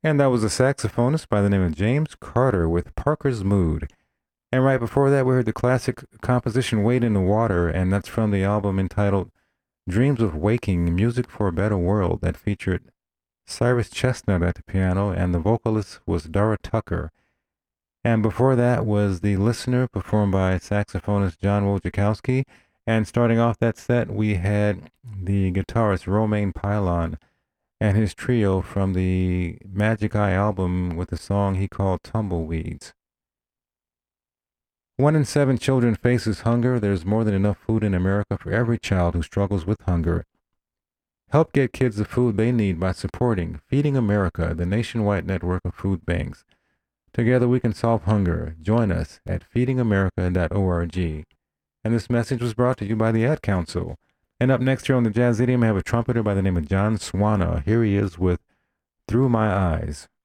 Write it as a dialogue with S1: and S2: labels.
S1: And that was a saxophonist by the name of James Carter with Parker's Mood. And right before that, we heard the classic composition Wade in the Water, and that's from the album entitled Dreams of Waking Music for a Better World, that featured Cyrus Chestnut at the piano, and the vocalist was Dara Tucker. And before that was The Listener, performed by saxophonist John Wojciechowski. And starting off that set, we had the guitarist Romain Pylon and his trio from the Magic Eye album with a song he called Tumbleweeds. 1 in 7 children faces hunger. There's more than enough food in America for every child who struggles with hunger. Help get kids the food they need by supporting Feeding America, the nationwide network of food banks. Together we can solve hunger. Join us at feedingamerica.org. And this message was brought to you by the Ad Council. And up next here on the Jazz Idiom, I have a trumpeter by the name of John Swana. Here he is with Through My Eyes.